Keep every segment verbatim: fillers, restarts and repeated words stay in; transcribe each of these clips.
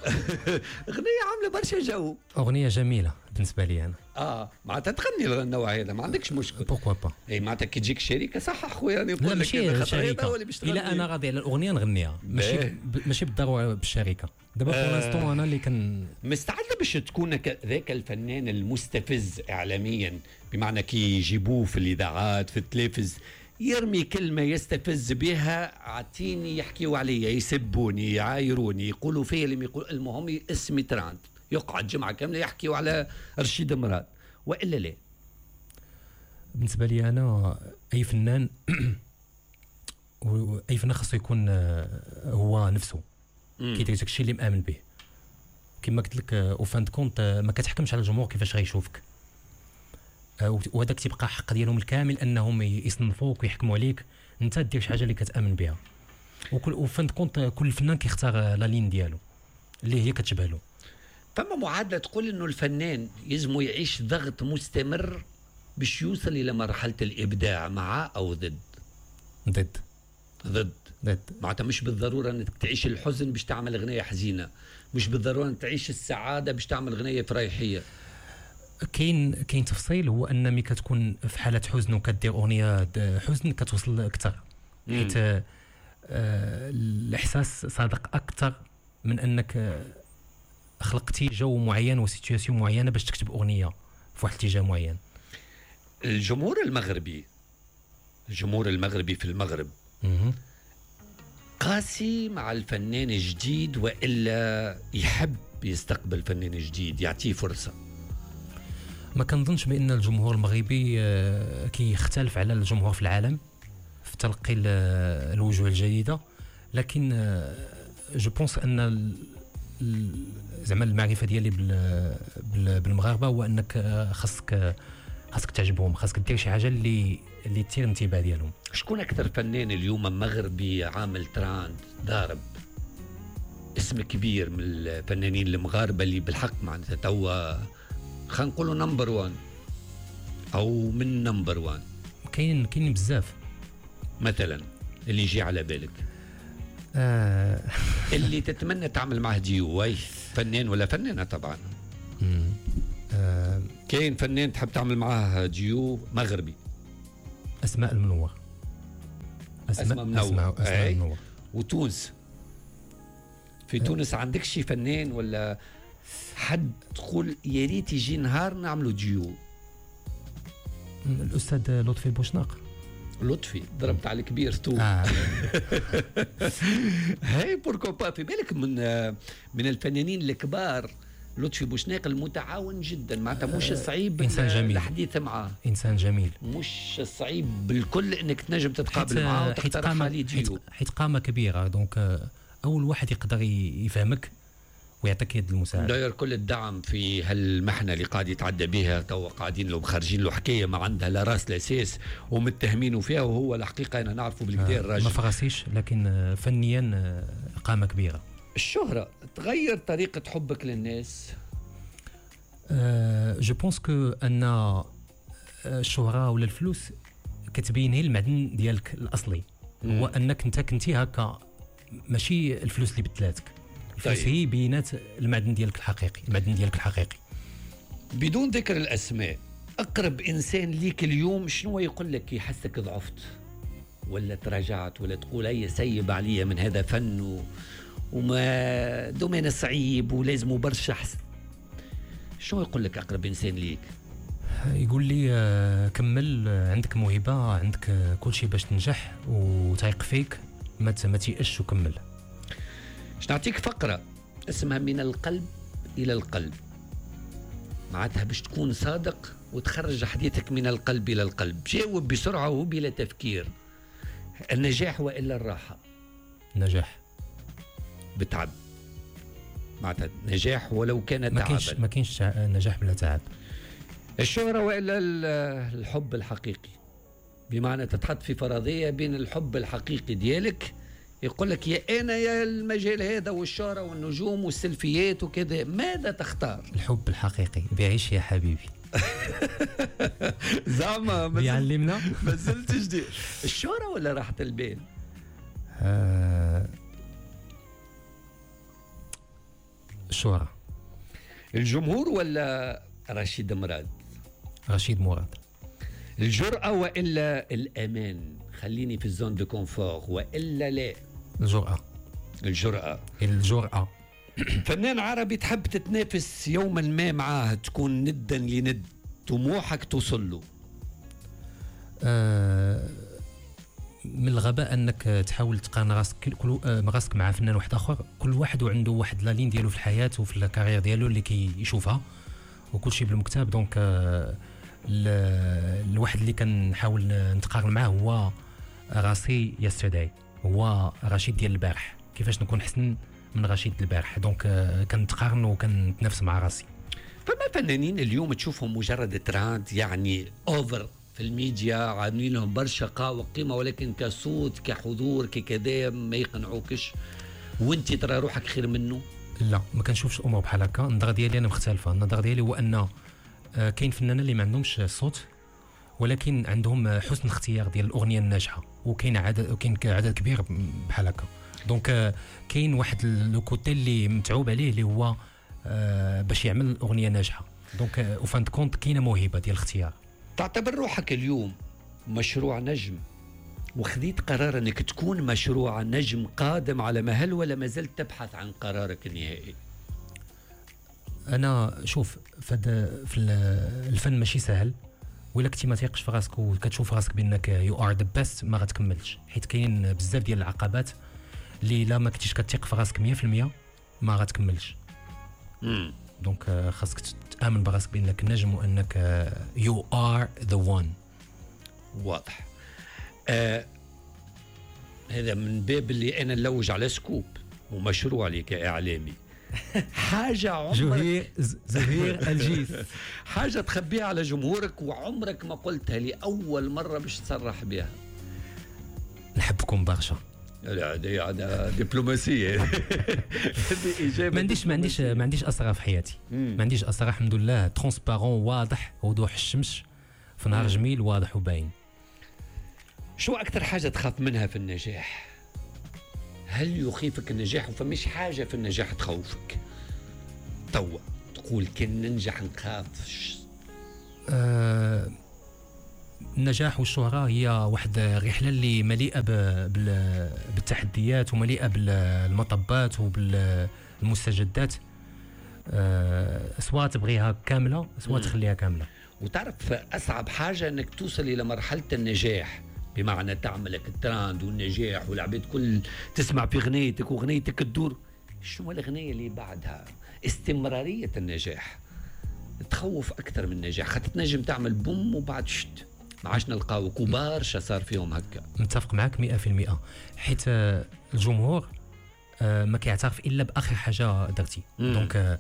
اغنيه عامله برشا جو. اغنيه جميله بالنسبه لي انا. اه معناتها تغني النوع هذا ما عندكش مشكل. بوكوا با. اي معناتها كي تجيك شركه صح اخويا انا نقول لك هذا شركه. الا انا غادي على الاغنيه نغنيها ماشي ب... ماشي بالضروره بالشركه. دابا بور لانستون آه انا اللي كان مستعد باش تكون ذاك الفنان المستفز اعلاميا، بمعنى كي يجيبوه في الاذاعات في التلفز يرمي كلمه يستفز بها، عطيني يحكيوا عليا يسبوني يعايروني يقولوا فيا اللي يقول المهم اسمي تراند، يقعد جمعه كامله يحكيوا على رشيد مراد والا لا. بالنسبه لي انا اي فنان اي فنان خاصو يكون هو نفسه كيدير داكشي اللي مآمن به. كما قلت لك او فان كونت ما كتحكمش على الجمهور كيفاش غيشوفك، وهذاك تيبقى حق ديالهم الكامل انهم يصنفوك ويحكموا عليك. انت دير شي حاجه اللي كتامن بها، وكل وفان كونت كل فنان كيختار لا لين ديالو اللي هي كتشبه له. فما معادله تقول انه الفنان يلزم يعيش ضغط مستمر باش يوصل الى مرحله الابداع، مع او ضد؟ ضد ضد ضد معناتها مش بالضروره انك تعيش الحزن باش تعمل اغنيه حزينه، مش بالضروره انك تعيش السعاده باش تعمل اغنيه فريحيه. كاين كاين تفصيل، هو ان ملي كتكون في حاله حزن وكدير اغنيه حزن كتوصل اكثر، حيت آه الاحساس صادق اكثر من انك آه خلقتي جو معين وسيتوياسيون معينه باش تكتب اغنيه في واحد الاتجاه معين. الجمهور المغربي الجمهور المغربي في المغرب قاسي مع الفنان الجديد، والا يحب يستقبل فنان جديد يعطيه فرصه؟ ما كنظنش بان الجمهور المغربي كيختلف على الجمهور في العالم في تلقي الوجوه الجديده، لكن جو بونس ان زعما المعرفه ديالي بالمغاربه هو انك خاصك خاصك تعجبهم، خاصك دير شي حاجه اللي اللي تثير الانتباه ديالهم. شكون اكثر فنان اليوم مغربي عامل تراند ضارب اسم كبير من الفنانين المغاربه اللي بالحق معناتها توا خلينا نقولوا نمبر وان او من نمبر وان؟ كاين كاين بزاف. مثلا اللي يجي على بالك آه اللي تتمنى تعمل معه ديو، فنان ولا فنانه طبعا؟ آه كاين فنان تحب تعمل معاه ديو مغربي؟ اسماء المنور. اسماء, أسماء منور. اسماء, أسماء المنور. وتونس في تونس عندك شي فنان ولا حد تقول يا ريت يجي نهار نعملوا ديو؟ الاستاذ لطفي بوشناق. لطفي ضربت على الكبير تو آه. هاي بوركو با. في بالك من من الفنانين الكبار لطفي بوشناق المتعاون جدا، معناتها مش صعيب الحديث معاه، انسان جميل، مش صعيب بالكل انك تنجم تتقابل معاه وتقترح عليه ديو، حيت قامه كبيره. دونك اول واحد يقدر يفهمك ويعطيك يد المساعده. داير كل الدعم في هالمحنه اللي قاعد يتعدى بها توا، قاعدين له خارجين له حكايه ما عندها لا راس لا ساس ومتهمينه فيها، وهو الحقيقه انا نعرفه بالكدا الراجل ما فراسيش، لكن فنيا قامه كبيره. الشهره تغير طريقه حبك للناس؟ أه جو بونس كو ان الشهره ولا الفلوس كتبين هي المعدن ديالك الاصلي. مم. هو انك انت كنتي هكا، ماشي الفلوس اللي بدلاتك. الفلوس طيب. هي بينات المعدن ديالك الحقيقي، المعدن ديالك الحقيقي. بدون ذكر الاسماء، اقرب انسان ليك اليوم شنو يقول لك يحسك ضعفت ولا تراجعت ولا تقول هيا سيب عليا من هذا فن و... وما دومين صعيب ولازم برشا حسن؟ شنو يقول لك اقرب انسان ليك؟ يقول لي كمل، عندك موهبه، عندك كل شيء باش تنجح وتايق فيك، ما تيأش وكمل. باش نعطيك فقره اسمها من القلب الى القلب، معناتها باش تكون صادق وتخرج حديثك من القلب الى القلب. جاوب بسرعه وبلا تفكير. النجاح والا الراحه؟ نجاح بتعب، معناتها نجاح ولو كان تعبا. ما كاينش ما كاينش نجاح بلا تعب. الشهرة والا الحب الحقيقي؟ بمعنى تتحط في فرضية بين الحب الحقيقي ديالك، يقول لك يا انا يا المجال هذا والشهرة والنجوم والسلفيات وكذا، ماذا تختار؟ الحب الحقيقي بيعيش يا حبيبي. زعما بيعلمنا ما زلت جديد. الشهرة ولا راحة البال؟ آه الشهرة. الجمهور ولا رشيد مراد؟ رشيد مراد. الجرأة وإلا الأمان؟ خليني في الزون دو كونفور وإلا لا؟ الجرأة. الجرأة. الجرأة. فنان عربي تحب تتنافس يوما ما معاه، تكون ندا لند، طموحك توصل له؟ آه من الغباء انك تحاول تقارن راسك كل راسك مع فنان واحد اخر. كل واحد وعنده واحد لا لين ديالو في الحياه وفي الكارير ديالو اللي كيشوفها وكل شيء بالمكتاب. دونك آه الواحد اللي كنحاول نتقارن معاه هو راسي يستدعي، هو رشيد ديال البارح، كيفاش نكون احسن من رشيد البارح. دونك آه كنتقارن وكنتنافس مع راسي. فما فنانين اليوم تشوفهم مجرد تراند، يعني اوفر في الميديا، عاملين لهم برشا قاوة وقيمة، ولكن كصوت كحضور ككذا ما يقنعوكش، وانت ترى روحك خير منه؟ لا، ما كنشوفش الامور بحال هكا. النظره ديالي انا مختلفه. النظره ديالي هو ان كاين فنانين اللي ما عندهمش صوت ولكن عندهم حسن اختيار ديال الاغنيه الناجحه، وكاين عدد وكاين عدد كبير بحال هكا. دونك كاين واحد لو كوتي اللي متعوب عليه اللي هو باش يعمل اغنيه ناجحه. دونك او فان كونت كاينه موهبه ديال الاختيار. تعتبر روحك اليوم مشروع نجم وخذيت قرار انك تكون مشروع نجم قادم على مهل، ولا ما زلت تبحث عن قرارك النهائي؟ انا شوف في الفن ماشي سهل، ولا كنتي ما تيقش في راسك وكتشوف راسك بانك يو ار ذا بيست ما غتكملش، حيت كاين بزاف ديال العقبات اللي لا ما كنتيش كتثق في راسك مية في المية ما غتكملش. امم دونك خاصك تامن براسك بانك نجم وانك يو ار ذا وان. واضح. آه هذا من باب اللي انا نلوج على سكوب ومشروع لي كاعلامي. حاجه عمرك زهير زهير الجيس، حاجه تخبيها على جمهورك وعمرك ما قلتها لي، اول مره باش تصرح بها. نحبكم برشا. لا هذه هذا دبلوماسيه. هذه اجابه. ما عنديش ما عنديش ما عنديش اسرار في حياتي. ما عنديش اسرار الحمد لله. ترونسبارون واضح، وضوح الشمس في نهار جميل واضح وباين. شو اكثر حاجه تخاف منها في النجاح؟ هل يخيفك النجاح وفماش حاجه في النجاح تخوفك توا تقول كان ننجح نخافش؟ أه النجاح والشهرة هي واحد الرحلة اللي مليئة بالتحديات ومليئة بالمطبات وبالمستجدات. أه سواء تبغيها كاملة سواء تخليها كاملة. وتعرف أصعب حاجة أنك توصل إلى مرحلة النجاح، بمعنى تعملك التراند والنجاح والعباد كل تسمع في غنيتك وغنيتك تدور. شنو الغنية اللي بعدها؟ استمرارية النجاح تخوف أكثر من النجاح. خاطر تنجم تعمل بوم وبعد شت ما عادش نلقاو كبار شا صار فيهم هكا. متفق معك مئة في المئة، حيت الجمهور ما كيعترف إلا بآخر حاجة درتي. دونك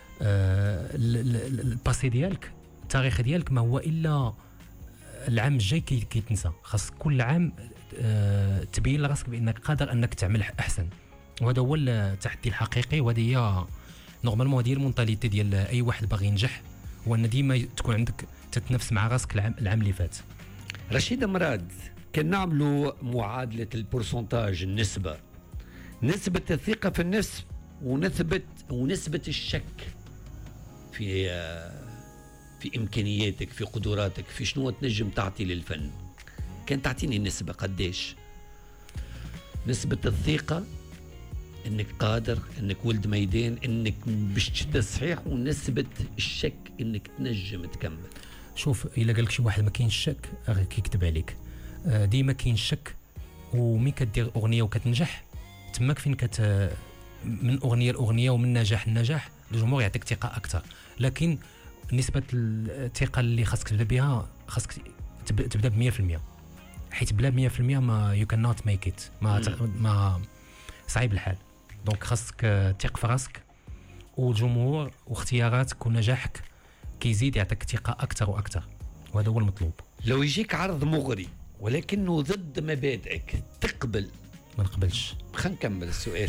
الباسي ديالك التاريخ ديالك ما هو إلا العام الجاي كيتنسى. خاص كل عام تبين لراسك بأنك قادر أنك تعمل أحسن، وهذا هو التحدي الحقيقي. وهذه هي نورمالمون هذه المونتاليتي ديال أي واحد باغي ينجح، هو أن ديما تكون عندك تتنافس مع راسك العام, العام اللي فات. رشيد مراد، كان نعملوا معادلة البورسنتاج، النسبة، نسبة الثقة في النفس ونسبة ونسبة الشك في في إمكانياتك، في قدراتك، في شنو تنجم تعطي للفن. كان تعطيني نسبة قديش؟ نسبة الثقة انك قادر، انك ولد ميدان، انك باش تشد صحيح، ونسبة الشك انك تنجم تكمل. شوف الا قالك شي واحد ما كاينش شك راه كيكذب عليك. ديما كاين شك، ومين كدير اغنيه وكتنجح تماك فين كت من اغنيه لاغنيه ومن نجاح لنجاح الجمهور يعطيك ثقه اكثر. لكن نسبه الثقه اللي خاصك تبدا بها خاصك تبدا ب مية في المية، حيت بلا مية في المية ما يو كان نوت ميك ات، ما ما صعيب الحال. دونك خاصك تثق في راسك، والجمهور واختياراتك ونجاحك كيزيد يعطيك ثقه اكثر واكثر، وهذا هو المطلوب. لو يجيك عرض مغري ولكنه ضد مبادئك تقبل؟ ما نقبلش. خلينا نكمل السؤال.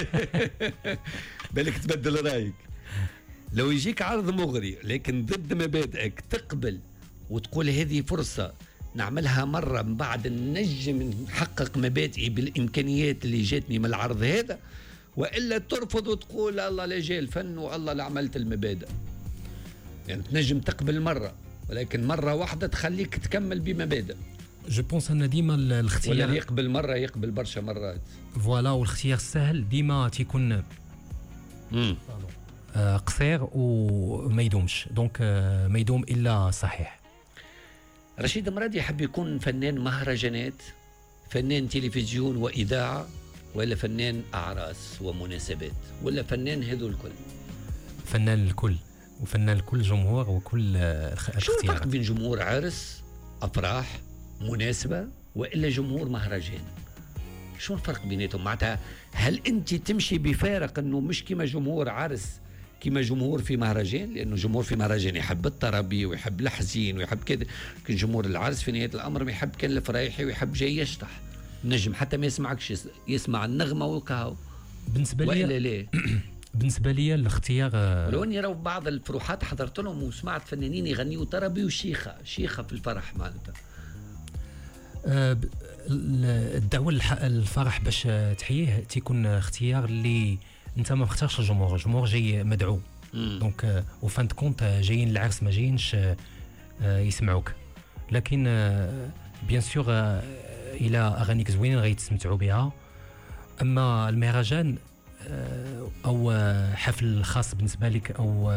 بالك تبدل رايك. لو يجيك عرض مغري لكن ضد مبادئك تقبل وتقول هذه فرصه نعملها مرة من بعد نجم نحقق مبادئي بالإمكانيات اللي جاتني من العرض هذا، وإلا ترفض وتقول الله لا جاي الفن والله لا عملت المبادئ. يعني تنجم تقبل مرة ولكن مرة واحدة تخليك تكمل بمبادئ. جو بونس ان ديما الاختيار ولا يقبل مرة يقبل برشا مرات. فوالا والاختيار السهل ديما تيكون امم آه قصير وما يدومش، دونك آه ما يدوم الا صحيح. رشيد مرادي يحب يكون فنان مهرجانات، فنان تلفزيون وإذاعة، ولا فنان أعراس ومناسبات، ولا فنان هذو الكل؟ فنان الكل، وفنان الكل جمهور وكل آه شو الفرق بين جمهور عرس أفراح مناسبة وإلا جمهور مهرجان؟ شو الفرق بيناتهم؟ معناتها هل أنت تمشي بفارق أنه مش كما جمهور عرس كما جمهور في مهرجان؟ لأنه جمهور في مهرجان يحب الطربي ويحب الحزين ويحب كذا، لكن جمهور العرس في نهاية الأمر ما يحب كان الفرايحي ويحب جاي يشطح نجم حتى ما يسمعكش، يسمع النغمة وكاو. بالنسبة لي وإلا ليه؟ بالنسبة لي الاختيار لو اني راهو بعض الفروحات حضرت لهم وسمعت فنانين يغنيوا طربي وشيخة شيخة في الفرح معناتها. أه الدعوة الفرح باش تحييه تيكون اختيار اللي انت ما مختارش الجمهور، الجمهور جاي مدعو دونك وفان كونت جايين العرس ما جايينش يسمعوك، لكن بيان سور الى اغانيك زوينين غيتستمتعوا بها. اما المهرجان او حفل خاص بالنسبه لك او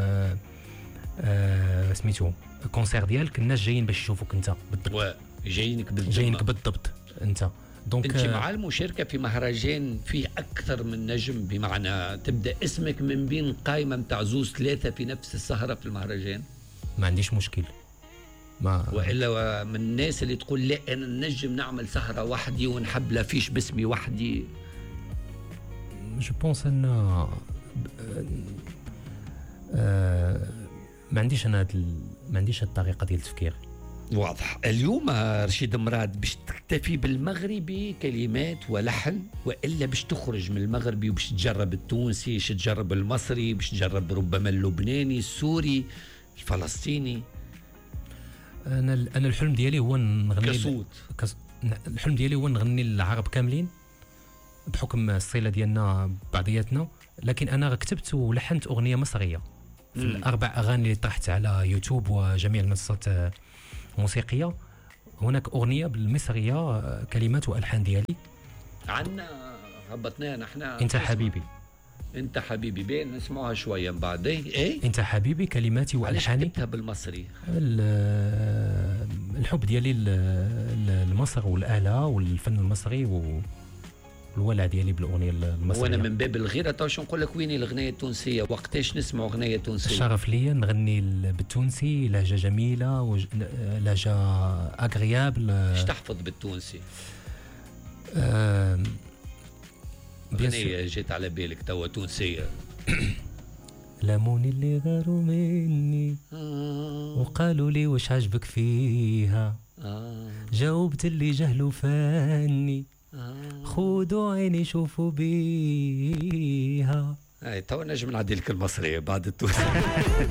سميتو كونسير ديالك، الناس جايين باش يشوفوك انت بالضبط، جايينك بالضبط جايينك بالضبط انت. دونك انت مع المشاركه في مهرجان فيه اكثر من نجم، بمعنى تبدا اسمك من بين قائمه متاع زوز ثلاثه في نفس السهره في المهرجان؟ ما عنديش مشكل. ما والا من الناس اللي تقول لا انا نجم نعمل سهره وحدي ونحب لافيش باسمي وحدي؟ جو بونس ان ما عنديش انا ما عنديش الطريقه ديال التفكير. واضح. اليوم رشيد مراد باش تكتفي بالمغربي كلمات ولحن، والا باش تخرج من المغربي وباش تجرب التونسي، باش تجرب المصري، باش تجرب ربما اللبناني، السوري، الفلسطيني؟ انا انا الحلم ديالي هو نغني كصوت كص... الحلم ديالي هو نغني العرب كاملين بحكم الصله ديالنا بعضياتنا، لكن انا كتبت ولحنت اغنيه مصريه في الاربع اغاني اللي طرحت على يوتيوب وجميع المنصات موسيقيه. هناك اغنيه بالمصريه كلمات والحان ديالي عنا هبطناها نحن. انت حبيبي، انت حبيبي بين نسمعها شويه من بعد. ايه انت حبيبي كلماتي والحاني. كتبتها بالمصري؟ الحب ديالي لمصر والاله والفن المصري والولع ديالي بالاغنيه المصريه. وانا من باب الغيره تو شو نقول لك، ويني الاغنيه التونسيه؟ وقتاش نسمع اغنيه تونسيه؟ الشرف ليا نغني بالتونسي، لهجه جميله ولهجه اغريابل. ايش تحفظ بالتونسي؟ أه اغنيه جيت على بالك توا تونسيه؟ لاموني اللي غاروا مني آه. وقالوا لي واش عجبك فيها، آه. جاوبت اللي جهلوا فاني، آه. خذوا عيني شوفوا بيها. اي تو نجم نعدي لك المصريه بعد التونسي.